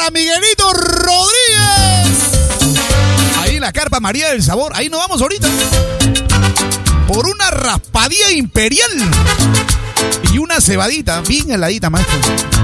para Miguelito Rodríguez. Ahí la carpa María del Sabor. Ahí nos vamos ahorita. Por una raspadilla imperial. Y una cebadita bien heladita, maestro.